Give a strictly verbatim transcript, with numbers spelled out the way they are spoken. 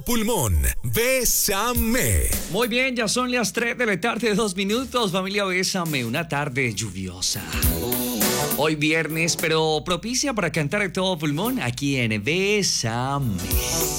Pulmón, Bésame. Muy bien, ya son las tres de la tarde, dos minutos. Familia, Bésame, una tarde lluviosa. Hoy viernes, pero propicia para cantar de todo pulmón aquí en Bésame.